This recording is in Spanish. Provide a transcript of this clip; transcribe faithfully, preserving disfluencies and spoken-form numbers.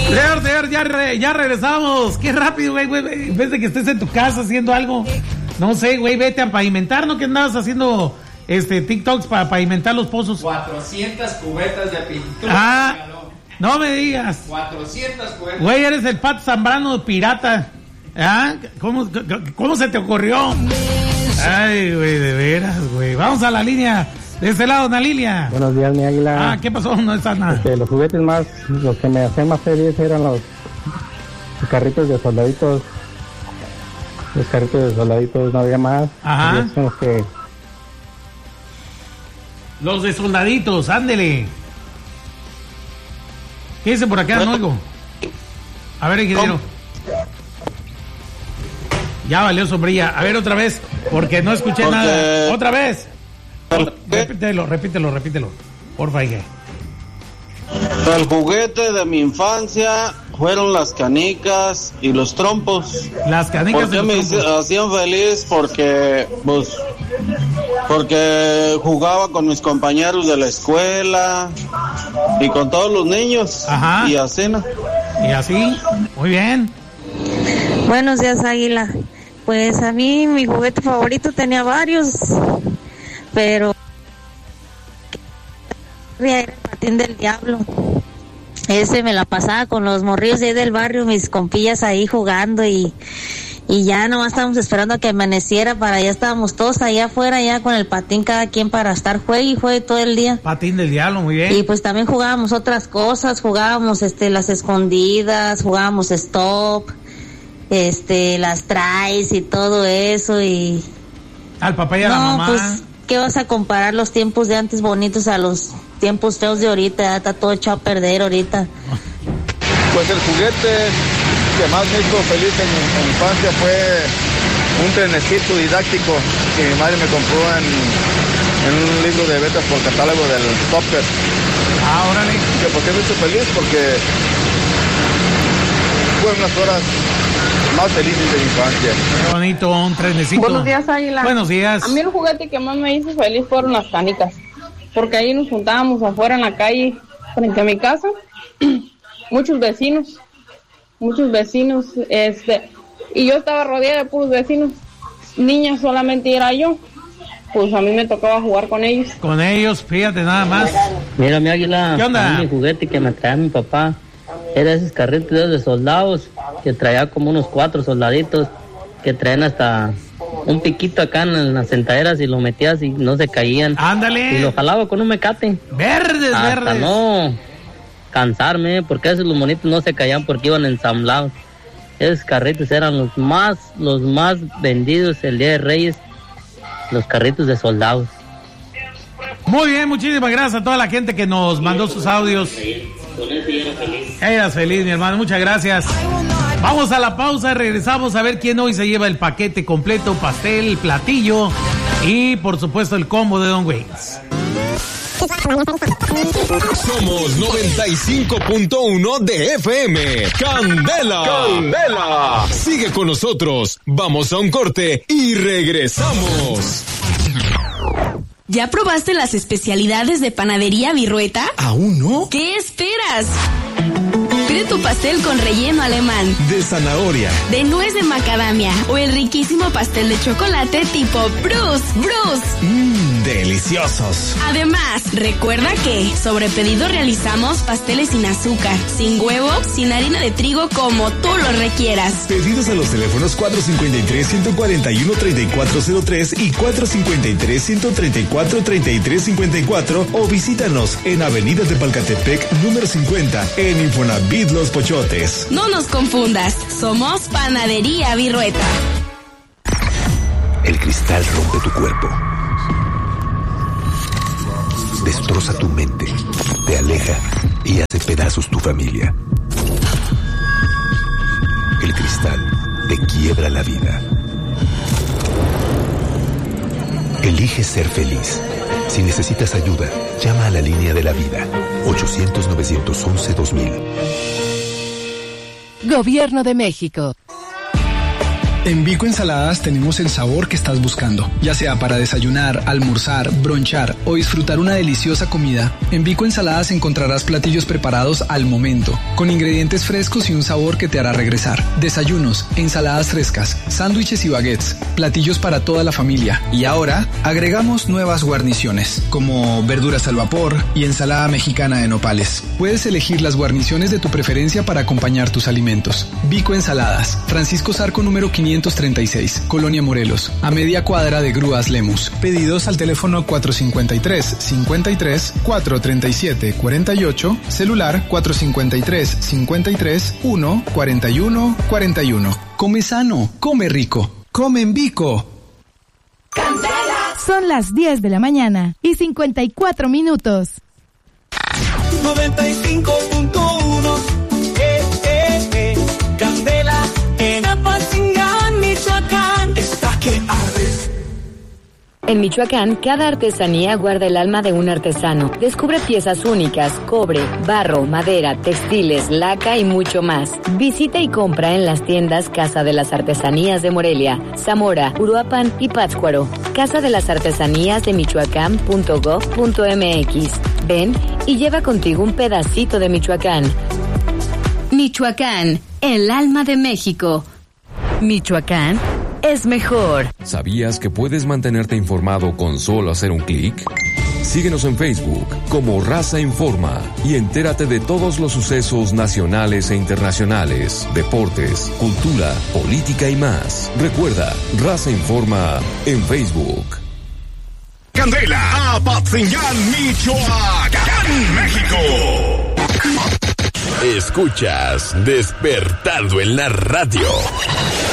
Señor, señor, ya, re, ya regresamos. Qué rápido, güey, güey. En vez de que estés en tu casa haciendo algo, no sé, güey, vete a pavimentar, ¿no? Que andabas haciendo este TikToks para pavimentar los pozos. cuatrocientas cubetas de pintura. Ah, no me digas. cuatrocientas cubetas. Güey, eres el Pato Zambrano pirata. ¿Ah? ¿Cómo, cómo se te ocurrió? Ay, güey, de veras, güey. Vamos a la línea. De este lado, Ana Lilia. Buenos días, mi águila. Ah, ¿qué pasó? No está nada. Este, los juguetes más, los que me hacían más feliz eran los, los carritos de soldaditos. Los carritos de soldaditos, no había más. Ajá. Son los que... Los de soldaditos, ándele. ¿Qué dice por acá? No oigo. A ver, ingeniero. Ya valió sombrilla. A ver, otra vez, porque no escuché porque... nada. Otra vez. Repítelo, repítelo, repítelo. Porfa, hija. El juguete de mi infancia fueron las canicas y los trompos. Las canicas ¿Por qué me hacían feliz? Porque, pues, porque jugaba con mis compañeros de la escuela y con todos los niños. Ajá. Y así, ¿no? Y así, muy bien. Buenos días, Águila. Pues a mí mi juguete favorito tenía varios, pero era el patín del diablo. Ese me la pasaba con los morrillos de ahí del barrio, mis compillas ahí jugando y, y ya nomás estábamos esperando a que amaneciera para ya estábamos todos allá afuera ya con el patín cada quien para estar juegue y juegue todo el día. Patín del diablo, muy bien. Y pues también jugábamos otras cosas, jugábamos este las escondidas, jugábamos stop, este las traes y todo eso y al papá y a no, la mamá. Pues, ¿qué vas a comparar los tiempos de antes bonitos a los tiempos feos de ahorita? Ya está todo echado a perder ahorita. Pues el juguete que más me hizo feliz en mi, en mi infancia fue un trenecito didáctico que mi madre me compró en, en un libro de ventas por catálogo del Topper. Ah, órale. Que por qué me hizo feliz porque fueron unas horas más felices de mi infancia. Qué bonito, un trenecito. Buenos días, Águila. Buenos días. A mí el juguete que más me hizo feliz fueron las canicas, porque ahí nos juntábamos afuera en la calle, frente a mi casa, muchos vecinos, muchos vecinos, este, y yo estaba rodeada de puros vecinos, niñas solamente era yo, pues a mí me tocaba jugar con ellos. Con ellos, fíjate nada más. Mira, mi Águila, ¿qué onda? Mi juguete que me traía mi papá era esos carritos de soldados que traía como unos cuatro soldaditos que traían hasta un piquito acá en las sentaderas y lo metías y no se caían. Ándale. Y lo jalaba con un mecate. Verdes, hasta verdes. No cansarme, porque esos los monitos no se caían porque iban ensamblados. Esos carritos eran los más, los más vendidos el Día de Reyes, los carritos de soldados. Muy bien, muchísimas gracias a toda la gente que nos mandó sus audios. Con eso yo era feliz. Eras feliz, mi hermano, muchas gracias. Vamos a la pausa, regresamos a ver quién hoy se lleva el paquete completo, pastel, platillo y por supuesto el combo de Don Wings. Somos noventa y cinco punto uno de F M. Candela. Candela. Sigue con nosotros. Vamos a un corte y regresamos. ¿Ya probaste las especialidades de Panadería Virrueta? ¿Aún no? ¿Qué esperas? Pide tu pastel con relleno alemán, de zanahoria, de nuez de macadamia o el riquísimo pastel de chocolate tipo Bruce. Bruce. Mmm, deliciosos. Además, recuerda que sobre pedido realizamos pasteles sin azúcar, sin huevo, sin harina de trigo, como tú lo requieras. Pedidos a los teléfonos cuatro cinco tres, uno cuatro uno, tres cuatro cero tres y cuatro cinco tres, uno tres cuatro, tres tres cinco cuatro o visítanos en Avenida de Palcatepec número cincuenta en Infonavit Los Pochotes. No nos confundas, somos Panadería Virrueta. El cristal rompe tu cuerpo, destroza tu mente, te aleja y hace pedazos tu familia. El cristal te quiebra la vida. Elige ser feliz. Si necesitas ayuda, llama a la línea de la vida. ochocientos, novecientos once, dos mil. Gobierno de México. En Vico Ensaladas tenemos el sabor que estás buscando, ya sea para desayunar, almorzar, bronchar o disfrutar una deliciosa comida. En Vico Ensaladas encontrarás platillos preparados al momento, con ingredientes frescos y un sabor que te hará regresar. Desayunos, ensaladas frescas, sándwiches y baguettes, platillos para toda la familia. Y ahora agregamos nuevas guarniciones, como verduras al vapor y ensalada mexicana de nopales. Puedes elegir las guarniciones de tu preferencia para acompañar tus alimentos. Vico Ensaladas, Francisco Zarco número quinientos treinta y seis, Colonia Morelos, a media cuadra de Grúas Lemus. Pedidos al teléfono cuatro cinco tres, cincuenta y tres, cuatro treinta y siete, cuarenta y ocho, celular cuatro cinco tres, cincuenta y tres, uno, cuarenta y uno, cuarenta y uno. Come sano, come rico, come en Vico. Son las diez de la mañana y cincuenta y cuatro minutos. noventa y cinco punto uno, eh, eh, eh, Candela en Apatzingán, Michoacán, está que arde. En Michoacán, cada artesanía guarda el alma de un artesano. Descubre piezas únicas, cobre, barro, madera, textiles, laca y mucho más. Visita y compra en las tiendas Casa de las Artesanías de Morelia, Zamora, Uruapan y Pátzcuaro. Casa de las Artesanías de Michoacán punto gob punto m x. Ven y lleva contigo un pedacito de Michoacán. Michoacán, el alma de México. Michoacán es mejor. ¿Sabías que puedes mantenerte informado con solo hacer un clic? Síguenos en Facebook como Raza Informa y entérate de todos los sucesos nacionales e internacionales, deportes, cultura, política y más. Recuerda, Raza Informa en Facebook. Candela, Apatzingán, Michoacán, México. Escuchas Despertando en la Radio.